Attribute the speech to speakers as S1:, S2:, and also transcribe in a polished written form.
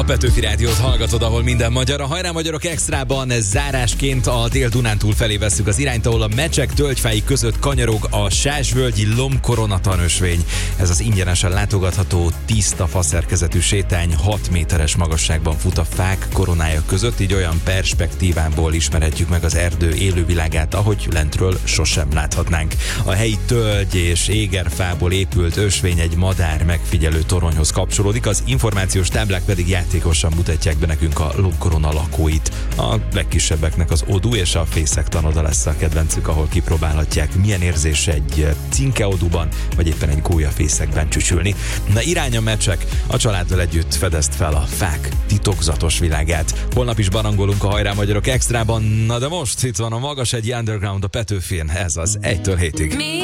S1: A Petőfi Rádiót hallgatod, ahol minden magyar. A Hajrá Magyarok Extrában zárásként a Dél-Dunántúl felé vesszük az irányt, ahol a Mecsek tölgyfái között kanyarog a Sásvölgyi lombkoronatanösvény. Ez az ingyenesen látogatható, tiszta faszerkezetű sétány 6 méteres magasságban fut a fák koronája között, így olyan perspektívából ismerhetjük meg az erdő élővilágát, ahogy lentről sosem láthatnánk. A helyi tölgy és égerfából épült ösvény egy madár megfigyelő toronyhoz kapcsolódik, az információs táblák pedig játékosan mutatják be nekünk a lombkorona lakóit. A legkisebbeknek az odú és a fészek tanoda lesz a kedvencük, ahol kipróbálhatják, milyen érzés egy cinkeodúban, vagy éppen egy gólyafészekben csücsülni. Na, irány a Mecsek, a családdal együtt fedezd fel a fák titokzatos világát. Holnap is barangolunk a Hajrá Magyarok Extrában, na de most itt van a Magas egy Underground a Petőfin, ez az 1-től 7-ig.